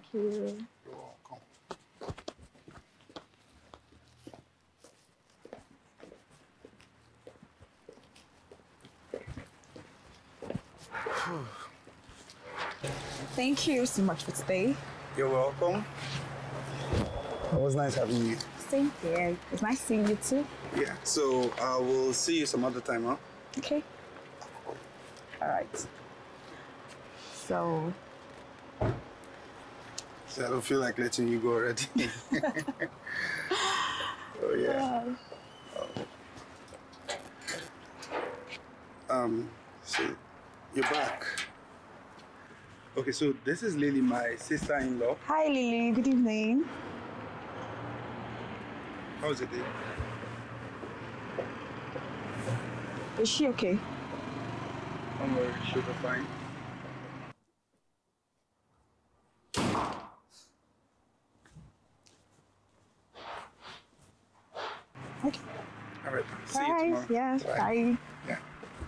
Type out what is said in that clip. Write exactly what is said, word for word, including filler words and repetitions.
Thank you. You're welcome. Thank you so much for today. You're welcome. It was nice having you. Same here. It's nice seeing you too. Yeah, so I will see you some other time, huh? Okay. All right. So, So I don't feel like letting you go already. Oh, yeah. Um, so you're back. Okay, so this is Lily, my sister-in-law. hi Lily, good evening. How's it day? Is she okay? Don't worry, she'll be fine. Okay. All right, see you Bye. tomorrow. Yes, bye. Yeah.